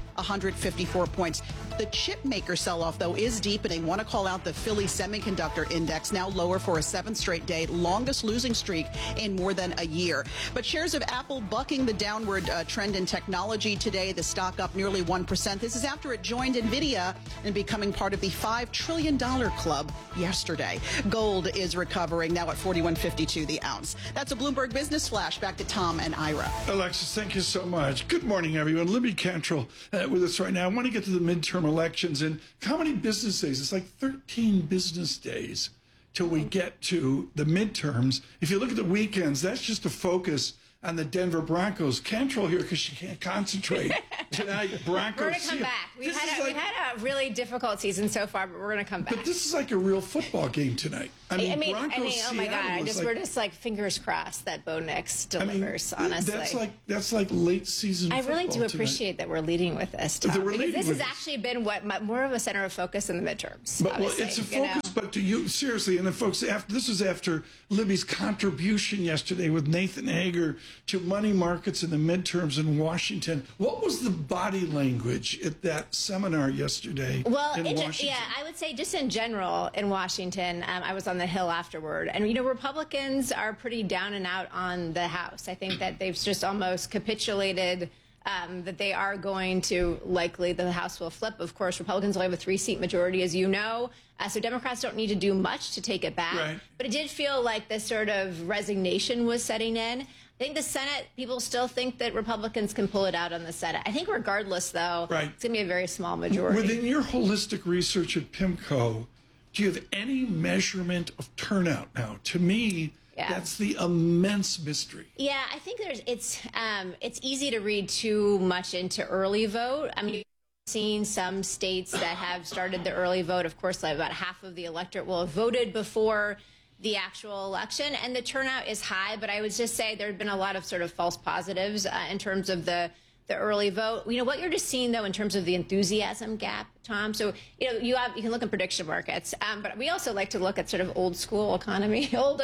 154 points. The chip maker sell-off, though, is deepening. Want to call out the Philly Semiconductor Index, now lower for a 7th straight day, longest losing streak in more than a year. But shares of Apple bucking the downward trend in technology today. The stock up nearly 1%. This is after it joined NVIDIA in becoming part of the $5 trillion club yesterday. Gold is recovering, now at $41.52 the ounce. That's a Bloomberg Business Flash. Back to Tom and Ira. Alexis, thank you so much. Good morning, everyone. Libby Cantrell with us right now. I want to get to the midterm elections. And how many business days? It's like 13 business days till we get to the midterms. If you look at the weekends, that's just a focus on the Denver Broncos. Cantrell here because she can't concentrate. Tonight, Broncos. We're going to come back. We've had a really difficult season so far, but we're going to come back. But this is like a real football game tonight. I mean, oh my God! We're just like fingers crossed that Bo Nix delivers. Honestly, that's like late season. I really do tonight. appreciate that we're leading with this, Tom, because this has actually been more of a center of focus in the midterms. But well, it's a focus. But to you, seriously, and then folks, this was after Libby's contribution yesterday with Nathan Hager to money markets in the midterms in Washington. What was the body language at that seminar yesterday? Well, in Washington? Yeah, I would say just in general in Washington. I was on the Hill afterward, and Republicans are pretty down and out on the House. I think that they've just almost capitulated. That they are going to likely the House will flip. Of course, Republicans will have a 3-seat majority, as you know. So Democrats don't need to do much to take it back. Right. But it did feel like this sort of resignation was setting in. I think the Senate, people still think that Republicans can pull it out on the Senate. I think regardless, though, it's going to be a very small majority. Within your holistic research at PIMCO, do you have any measurement of turnout now? To me, that's the immense mystery. Yeah, I think it's easy to read too much into early vote. I mean, you've seen some states that have started the early vote. Of course, like about half of the electorate will have voted before the actual election, and the turnout is high. But I would just say there have been a lot of sort of false positives in terms of the early vote. What you're just seeing, though, in terms of the enthusiasm gap, Tom. So, you can look at prediction markets, but we also like to look at sort of old economy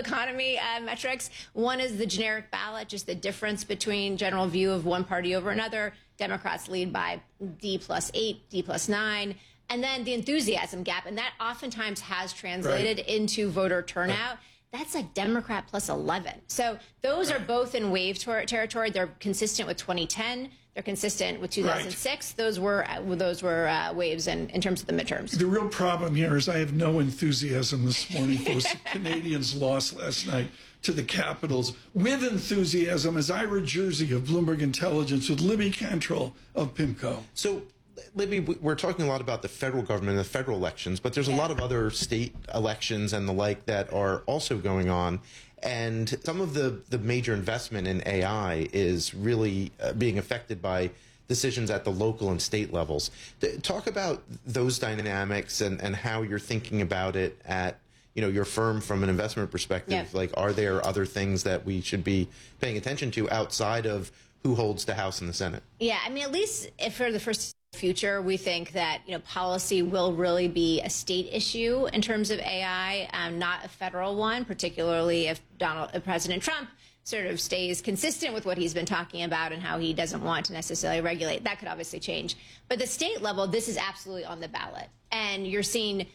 metrics. One is the generic ballot, just the difference between general view of one party over another. Democrats lead by D+8, D+9. And then the enthusiasm gap, and that oftentimes has translated into voter turnout. That's like Democrat plus 11. So those are both in wave territory. They're consistent with 2010. They're consistent with 2006. Those were waves in terms of the midterms. The real problem here is I have no enthusiasm this morning for Canadians lost last night to the Capitals. With enthusiasm is Ira Jersey of Bloomberg Intelligence with Libby Cantrell of PIMCO. So, Libby, we're talking a lot about the federal government and the federal elections, but there's a lot of other state elections and the like that are also going on. And some of the major investment in AI is really being affected by decisions at the local and state levels. Talk about those dynamics and how you're thinking about it at your firm from an investment perspective. Yeah. Like, are there other things that we should be paying attention to outside of who holds the House and the Senate? Yeah, I mean, at least for the first future, we think that policy will really be a state issue in terms of AI, not a federal one, particularly if President Trump sort of stays consistent with what he's been talking about and how he doesn't want to necessarily regulate. That could obviously change. But the state level, this is absolutely on the ballot. And you're seeing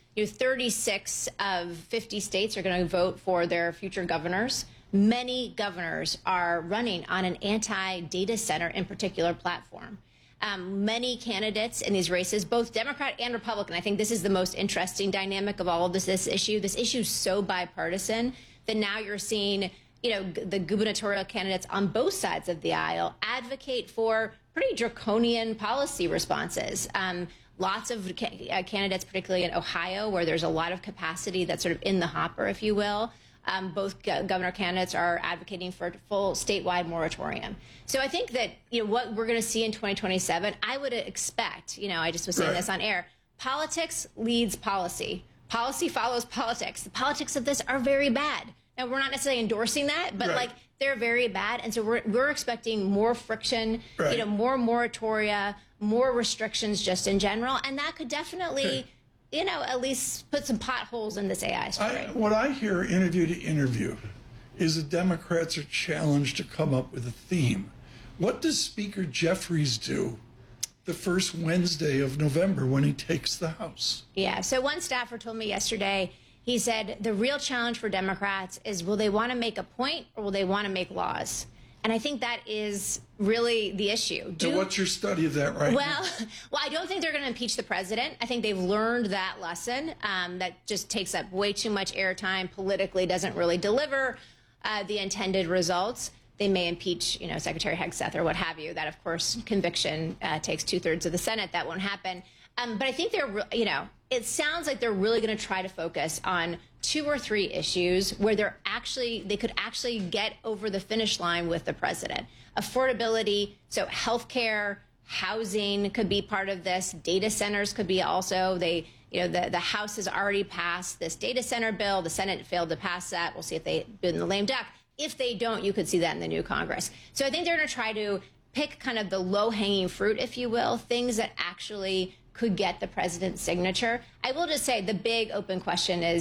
36 of 50 states are going to vote for their future governors. Many governors are running on an anti-data center in particular platform. Many candidates in these races, both Democrat and Republican, I think this is the most interesting dynamic of all of this issue. This issue is so bipartisan that now you're seeing, the gubernatorial candidates on both sides of the aisle advocate for pretty draconian policy responses. Lots of candidates, particularly in Ohio, where there's a lot of capacity that's sort of in the hopper, if you will. Both governor candidates are advocating for a full statewide moratorium. So I think that what we're going to see in 2027, I would expect, I just was saying this on air, politics leads policy. Policy follows politics. The politics of this are very bad. Now, we're not necessarily endorsing that, but like they're very bad. And so we're expecting more friction, more moratoria, more restrictions just in general. And that could definitely, at least put some potholes in this AI story. What I hear interview to interview is the Democrats are challenged to come up with a theme. What does Speaker Jeffries do the first Wednesday of November when he takes the House? Yeah, so one staffer told me yesterday, he said the real challenge for Democrats is will they want to make a point or will they want to make laws? And I think that is really the issue. So what's your study of that right now? Well, I don't think they're going to impeach the president. I think they've learned that lesson. That just takes up way too much airtime, politically doesn't really deliver the intended results. They may impeach, Secretary Hegseth or what have you. That, of course, conviction takes 2/3 of the Senate. That won't happen. But I think they're, it sounds like they're really going to try to focus on 2 or 3 issues where they could actually get over the finish line with the president. Affordability, so healthcare, housing could be part of this. Data centers could be also. The House has already passed this data center bill. The Senate failed to pass that. We'll see if they do in the lame duck. If they don't, you could see that in the new Congress. So I think they're going to try to pick kind of the low-hanging fruit, if you will, things that actually could get the president's signature. I will just say the big open question is,